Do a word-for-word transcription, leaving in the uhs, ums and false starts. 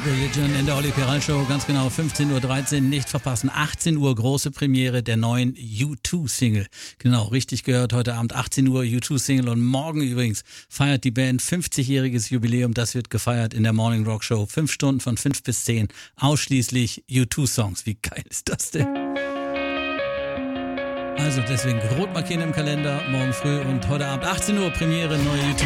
Religion in der Olli Peral Show, ganz genau fünfzehn Uhr dreizehn, nicht verpassen. achtzehn Uhr große Premiere der neuen U zwei Single. Genau, richtig gehört, heute Abend achtzehn Uhr U zwei Single und morgen übrigens feiert die Band fünfzigjähriges Jubiläum. Das wird gefeiert in der Morning Rock Show. Fünf Stunden von fünf bis zehn, ausschließlich U zwei Songs. Wie geil ist das denn? Also deswegen rot markieren im Kalender, morgen früh und heute Abend achtzehn Uhr Premiere, neue U zwei